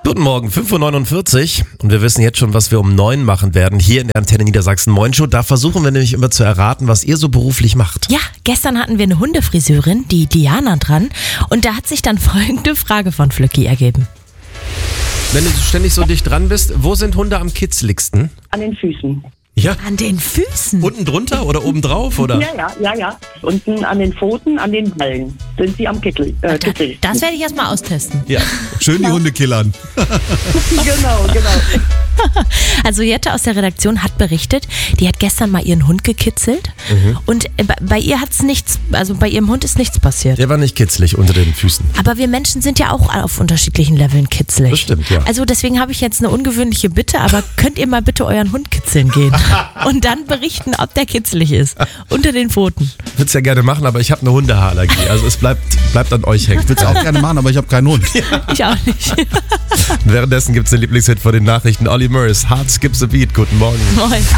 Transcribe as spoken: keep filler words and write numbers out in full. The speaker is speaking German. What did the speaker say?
Guten Morgen, fünf Uhr neunundvierzig und wir wissen jetzt schon, was wir um neun machen werden hier in der Antenne Niedersachsen Moin Show. Da versuchen wir nämlich immer zu erraten, was ihr so beruflich macht. Ja, gestern hatten wir eine Hundefriseurin, die Diana, dran und da hat sich dann folgende Frage von Flücki ergeben. Wenn du ständig so dicht dran bist, wo sind Hunde am kitzligsten? An den Füßen. Ja. An den Füßen? Unten drunter oder oben drauf? Oder? Ja, ja, ja, ja. Unten an den Pfoten, an den Ballen sind sie am Kittel. Äh, Da, Kittel. das werde ich erstmal austesten. Ja. Schön die Hunde killern. Genau, genau. Also Jette aus der Redaktion hat berichtet, die hat gestern mal ihren Hund gekitzelt und äh, bei- bei ihr hat's nichts, also bei ihrem Hund ist nichts passiert. Der war nicht kitzlig unter den Füßen. Aber wir Menschen sind ja auch auf unterschiedlichen Leveln kitzlig. Das stimmt, ja. Also deswegen habe ich jetzt eine ungewöhnliche Bitte, aber könnt ihr mal bitte euren Hund kitzeln gehen und dann berichten, ob der kitzlig ist. Unter den Pfoten. Ich würde es ja gerne machen, aber ich habe eine Hundehaarallergie. Also es bleibt, bleibt an euch hängen. Ich würde es auch gerne machen, aber ich habe keinen Hund. Ich auch nicht. Währenddessen gibt es den Lieblingshit vor den Nachrichten. Olly Murs, Heart Skips a Beat. Guten Morgen. Moin.